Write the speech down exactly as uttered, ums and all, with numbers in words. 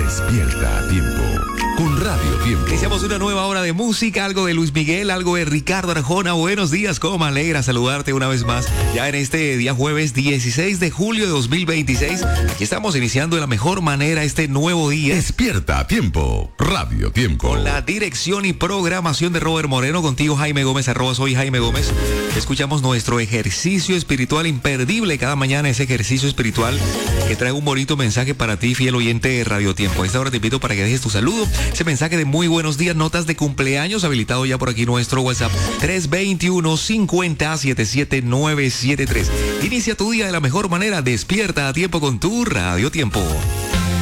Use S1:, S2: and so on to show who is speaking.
S1: Despierta a tiempo con Radio Tiempo.
S2: Iniciamos una nueva hora de música, algo de Luis Miguel, algo de Ricardo Arjona. Buenos días, cómo me alegra saludarte una vez más. Ya en este día jueves dieciséis de julio de dos mil veintiséis, aquí estamos iniciando de la mejor manera este nuevo día.
S1: Despierta a tiempo, Radio Tiempo.
S2: Con la dirección y programación de Robert Moreno, contigo Jaime Gómez, arroba soy Jaime Gómez. Escuchamos nuestro ejercicio espiritual imperdible cada mañana, ese ejercicio espiritual que trae un bonito mensaje para ti, fiel oyente de Radio Tiempo. A esta hora te invito para que dejes tu saludo, ese mensaje de muy buenos días, notas de cumpleaños, habilitado ya por aquí nuestro WhatsApp tres dos uno, cinco cero, siete siete nueve siete tres. Inicia tu día de la mejor manera, despierta a tiempo con tu Radio Tiempo.